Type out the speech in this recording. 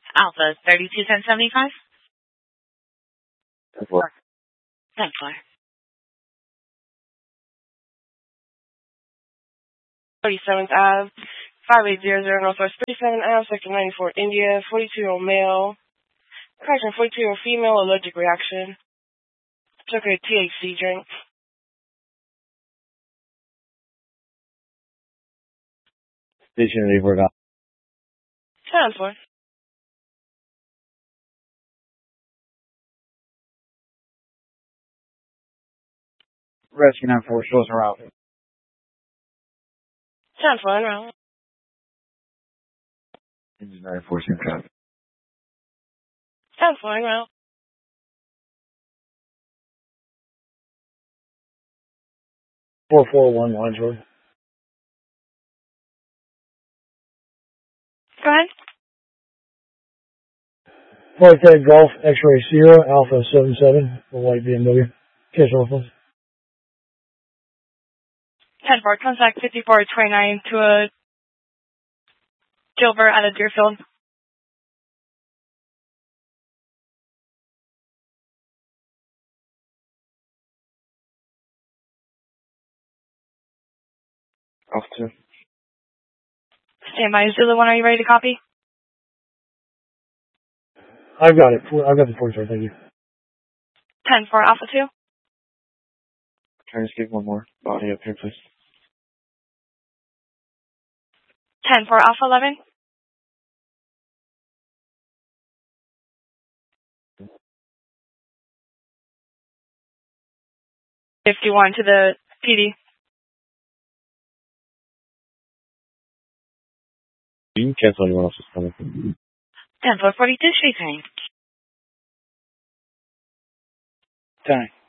Alpha 321075. 10-4. 10-4. 37th Ave, 5800 Northwest 37th Ave, Sector 94, India, 42-year-old male. Correction, 42-year-old female, allergic reaction. Took a THC drink. Station report. 10-4. Rescue 9-4, shows her out. 10-4, en route. Engine 9-4, same traffic. 10-4, en route. 441, Orange Road. Go ahead. Flight Deck Golf X-Ray Sierra Alpha 77 for white BMW. Catch all of us. 10-4, contact 5429 to a Gilbert at a Deerfield. Alpha 2. Stand by. Zulu 1, are you ready to copy? I've got it. I've got the port, sir. Thank you. 10-4, Alpha 2. Trying to get one more body up here, please. 10-4, Alpha 11. 51 to the PD. You can cancel anyone else's coming. 10-4, 42 Street Train. Time.